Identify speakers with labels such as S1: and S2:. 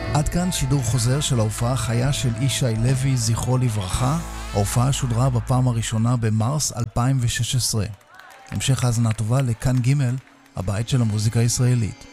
S1: עד כאן שידור חוזר של ההופעה החיה של ישי לוי, זכרו לברכה. ההופעה שודרה בפעם הראשונה במרס 2016. המשך האזנה טובה לכאן ג', הבית של המוזיקה הישראלית.